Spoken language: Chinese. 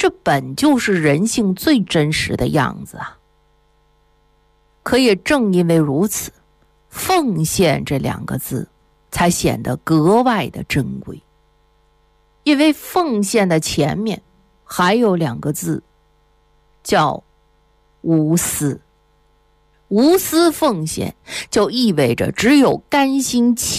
这本就是人性最真实的样子啊。可也正因为如此，奉献这2个字才显得格外的珍贵。因为奉献的前面还有2个字，叫无私。无私奉献就意味着只有甘心